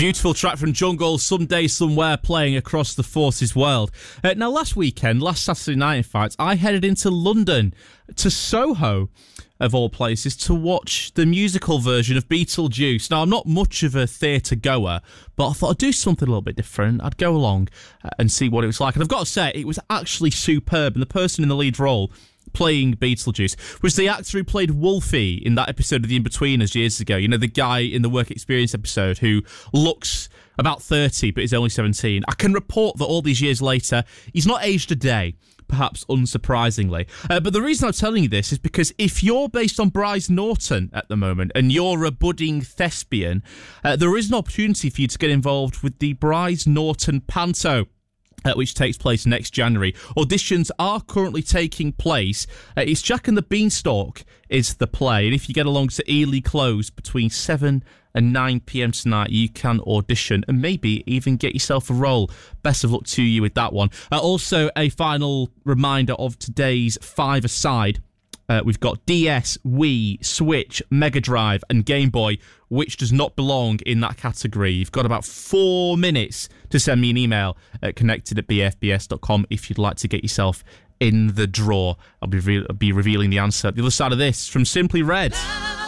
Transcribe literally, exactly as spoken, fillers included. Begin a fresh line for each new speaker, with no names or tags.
Beautiful track from Jungle, Someday Somewhere, playing across the Forces world. Uh, now, last weekend, last Saturday night, in fact, I headed into London, to Soho, of all places, to watch the musical version of Beetlejuice. Now, I'm not much of a theatre goer, but I thought I'd do something a little bit different. I'd go along uh, and see what it was like. And I've got to say, it was actually superb. And the person in the lead role playing Beetlejuice was the actor who played Wolfie in that episode of The In-Betweeners years ago. You know, the guy in the Work Experience episode who looks about thirty but is only seventeen. I can report that all these years later, he's not aged a day, perhaps unsurprisingly. Uh, but the reason I'm telling you this is because if you're based on Bryce Norton at the moment and you're a budding thespian, uh, there is an opportunity for you to get involved with the Bryce Norton Panto, Uh, which takes place next January. Auditions are currently taking place. Uh, it's Jack and the Beanstalk is the play, and if you get along to Ely Close between seven and nine p.m. tonight, you can audition and maybe even get yourself a role. Best of luck to you with that one. Uh, also, a final reminder of today's five-a-side. Uh, we've got D S, Wii, Switch, Mega Drive and Game Boy, which does not belong in that category. You've got about four minutes to send me an email at connected at b f b s dot com if you'd like to get yourself in the draw. I'll be, re- I'll be revealing the answer at the other side of this from Simply Red.